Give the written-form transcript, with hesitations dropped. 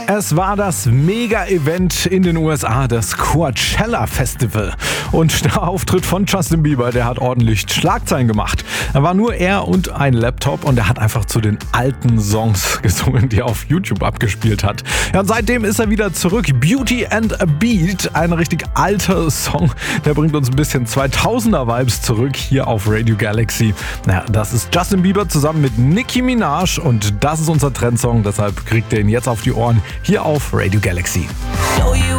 Es war das Mega-Event in den USA, das Coachella Festival. Und der Auftritt von Justin Bieber, der hat ordentlich Schlagzeilen gemacht. Da war nur er und ein Laptop und er hat einfach zu den alten Songs gesungen, die er auf YouTube abgespielt hat. Ja, und seitdem ist er wieder zurück. Beauty and a Beat, ein richtig alter Song. Der bringt uns ein bisschen 2000er-Vibes zurück hier auf Radio Galaxy. Ja, das ist Justin Bieber zusammen mit Nicki Minaj und das ist unser Trendsong. Deshalb kriegt ihr ihn jetzt auf die Ohren hier auf Radio Galaxy. Know you